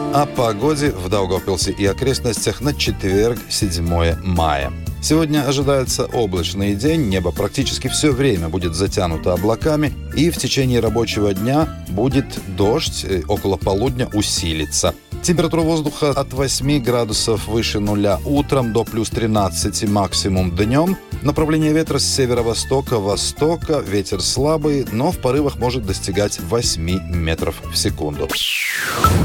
О погоде в Даугавпилсе и окрестностях на четверг, 7 мая. Сегодня ожидается облачный день, небо практически все время будет затянуто облаками, и в течение рабочего дня будет дождь, около полудня усилится. Температура воздуха от 8 градусов выше нуля утром до плюс 13 максимум днем. Направление ветра с северо-востока, ветер слабый, но в порывах может достигать 8 метров в секунду.